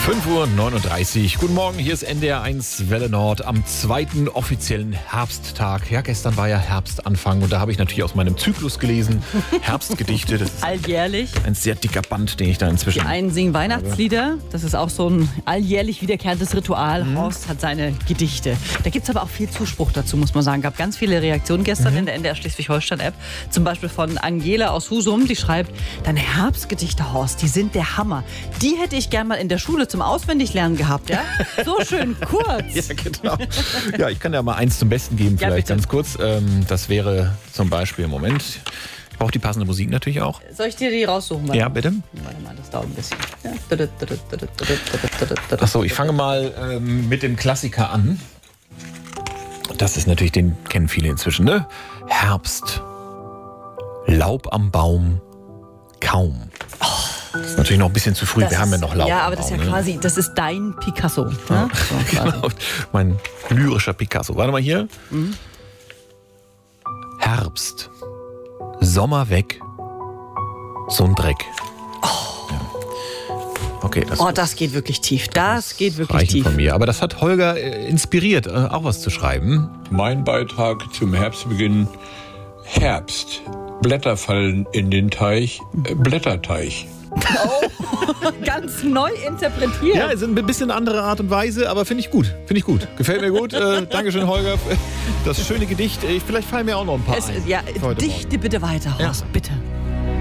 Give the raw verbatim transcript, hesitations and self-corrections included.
fünf Uhr neununddreißig. Guten Morgen, hier ist N D R eins Welle Nord am zweiten offiziellen Herbsttag. Ja, gestern war ja Herbstanfang und da habe ich natürlich aus meinem Zyklus gelesen. Herbstgedichte. Das ist alljährlich. Ein sehr dicker Band, den ich da inzwischen... Die einen singen Weihnachtslieder. Das ist auch so ein alljährlich wiederkehrendes Ritual. Mhm. Horst hat seine Gedichte. Da gibt es aber auch viel Zuspruch dazu, muss man sagen. Gab ganz viele Reaktionen gestern mhm. in der N D R Schleswig-Holstein-App. Zum Beispiel von Angela aus Husum. Die schreibt, deine Herbstgedichte, Horst, die sind der Hammer. Die hätte ich gern mal in der Schule zum Auswendiglernen gehabt, ja? So schön kurz. Ja, genau. Ja, ich kann ja mal eins zum Besten geben, vielleicht ja, ganz kurz. Das wäre zum Beispiel, Moment, ich brauche die passende Musik natürlich auch. Soll ich dir die raussuchen? Ja, bitte. Warte mal, das dauert ein bisschen. Ja. Achso, ich fange mal ähm, mit dem Klassiker an. Das ist natürlich, den kennen viele inzwischen, ne? Herbst, Laub am Baum, kaum. Oh. Das ist natürlich noch ein bisschen zu früh, das wir haben ja noch Laub. Ja, aber das ist ja Baum, quasi, ne? Das ist dein Picasso. Ne? Ja. So, genau, mein lyrischer Picasso. Warte mal hier. Mhm. Herbst, Sommer weg, so ein Dreck. Oh, ja. Okay, das, oh, das geht wirklich tief. Das, das geht wirklich tief. Von mir. Aber das hat Holger äh, inspiriert, äh, auch was zu schreiben. Mein Beitrag zum Herbstbeginn: Herbst. Blätter fallen in den Teich, äh, Blätterteich. Oh, ganz neu interpretiert. Ja, es ist ein bisschen andere Art und Weise, aber finde ich gut. Finde ich gut. Gefällt mir gut. Äh, Dankeschön, Holger. Das schöne Gedicht. Vielleicht fallen mir auch noch ein paar es, ein. Ja, dichte bitte weiter, Horst, ja. Bitte.